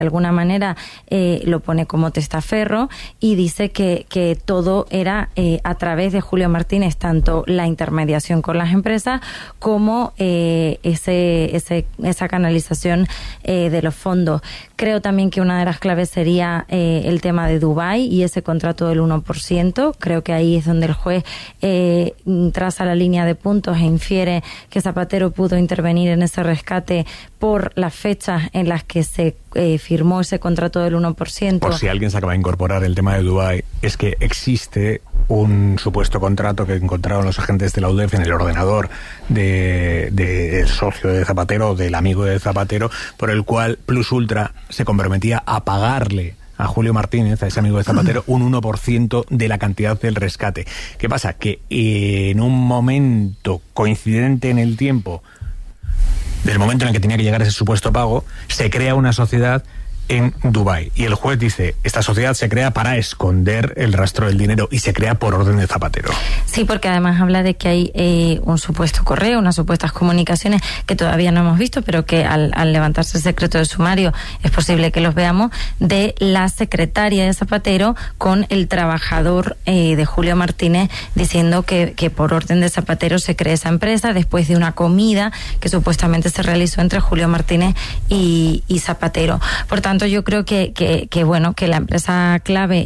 de alguna manera lo pone como testaferro y dice que todo era a través de Julio Martínez, tanto la intermediación con las empresas como esa canalización de los fondos. Creo también que una de las claves sería el tema de Dubái y ese contrato del 1%. Creo que ahí es donde el juez traza la línea de puntos e infiere que Zapatero pudo intervenir en ese rescate por las fechas en las que se firmó ese contrato del 1%. Por si alguien se acaba de incorporar el tema de Dubái, es que existe un supuesto contrato que encontraron los agentes de la UDEF en el ordenador del socio de Zapatero, del amigo de Zapatero, por el cual Plus Ultra se comprometía a pagarle a Julio Martínez, a ese amigo de Zapatero, un 1% de la cantidad del rescate. ¿Qué pasa? Que en un momento coincidente en el tiempo del momento en el que tenía que llegar ese supuesto pago, se crea una sociedad en Dubái. Y el juez dice, esta sociedad se crea para esconder el rastro del dinero y se crea por orden de Zapatero. Sí, porque además habla de que hay un supuesto correo, unas supuestas comunicaciones que todavía no hemos visto, pero que al levantarse el secreto de sumario es posible que los veamos, de la secretaria de Zapatero con el trabajador de Julio Martínez diciendo que por orden de Zapatero se cree esa empresa después de una comida que supuestamente se realizó entre Julio Martínez y Zapatero. Por tanto, yo creo que la empresa clave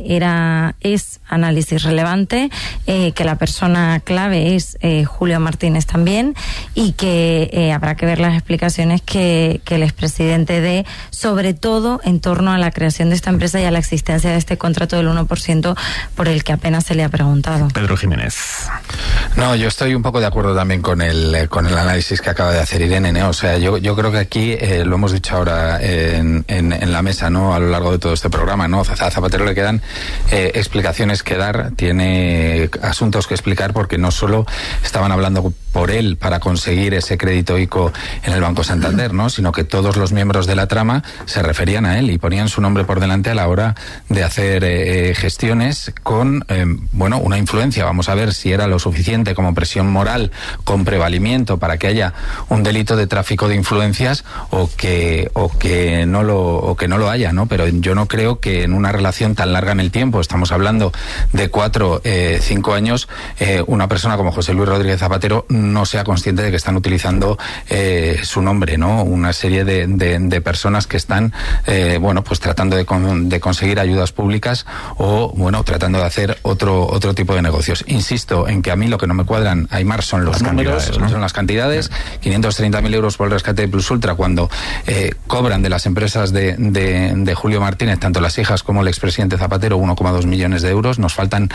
es Análisis Relevante, que la persona clave es Julio Martínez también, y que habrá que ver las explicaciones que el expresidente dé, sobre todo en torno a la creación de esta empresa y a la existencia de este contrato del 1% por el que apenas se le ha preguntado. Pedro Jiménez. No, yo estoy un poco de acuerdo también con el análisis que acaba de hacer Irene, ¿no? O sea, yo creo que aquí lo hemos dicho ahora en la mesa, ¿no? A lo largo de todo este programa, ¿no? A Zapatero le quedan explicaciones que dar, tiene asuntos que explicar, porque no solo estaban hablando por él para conseguir ese crédito ICO en el Banco Santander, ¿no? Sino que todos los miembros de la trama se referían a él y ponían su nombre por delante a la hora de hacer gestiones con, una influencia. Vamos a ver si era lo suficiente como presión moral con prevalimiento para que haya un delito de tráfico de influencias o que no lo haya, ¿no? Pero yo no creo que en una relación tan larga en el tiempo, estamos hablando de 4-5 años, una persona como José Luis Rodríguez Zapatero no sea consciente de que están utilizando su nombre, ¿no? Una serie de personas que están, pues tratando de conseguir ayudas públicas o, tratando de hacer otro tipo de negocios. Insisto en que a mí lo que no me cuadran, Aymar, son los números, ¿no? Son las cantidades. 530.000 euros por el rescate de Plus Ultra, cuando cobran de las empresas de Julio Martínez, tanto las hijas como el expresidente Zapatero, 1,2 millones de euros. Nos faltan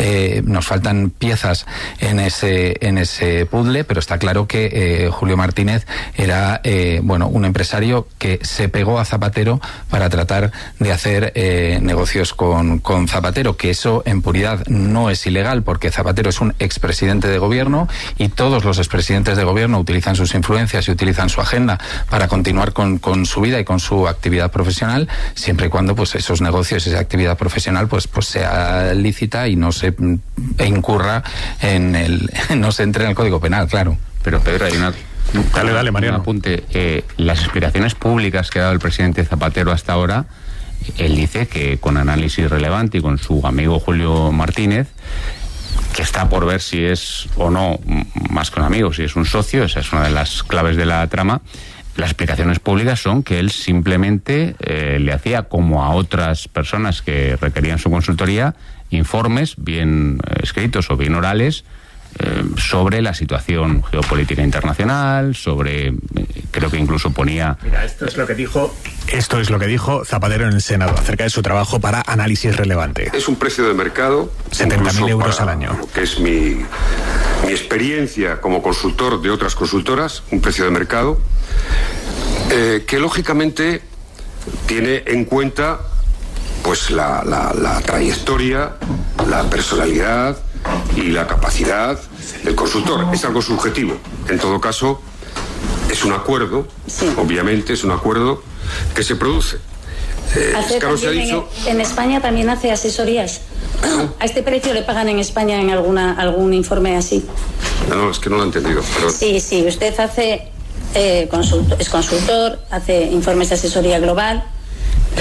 piezas en ese puzzle, pero está claro que Julio Martínez era un empresario que se pegó a Zapatero para tratar de hacer negocios con Zapatero, que eso en puridad no es ilegal, porque Zapatero es un expresidente de gobierno y todos los expresidentes de gobierno utilizan sus influencias y utilizan su agenda para continuar con su vida y con su actividad profesional, siempre y cuando pues esos negocios, esa actividad profesional pues sea lícita y no se incurra no se entre en el Código Penal, claro. Pero Pedro, hay una... Dale, Mariano. Un apunte. Las explicaciones públicas que ha dado el presidente Zapatero hasta ahora, él dice que con Análisis Relevante y con su amigo Julio Martínez, que está por ver si es o no, más que un amigo, si es un socio, esa es una de las claves de la trama. Las explicaciones públicas son que él simplemente le hacía, como a otras personas que requerían su consultoría, informes bien escritos o bien orales sobre la situación geopolítica internacional, sobre, creo que incluso ponía... Mira, esto es lo que dijo Zapatero en el Senado acerca de su trabajo para Análisis Relevante. Es un precio de mercado, 70.000 euros al año. Lo que es mi experiencia como consultor de otras consultoras, un precio de mercado que lógicamente tiene en cuenta pues la trayectoria, la personalidad y la capacidad del consultor. Es algo subjetivo. En todo caso, es un acuerdo, sí. Obviamente es un acuerdo que se produce. Carlos ha dicho... En España también hace asesorías. ¿A este precio le pagan en España en algún informe así? No, es que no lo he entendido. Perdón. Sí, usted hace es consultor, hace informes de asesoría global.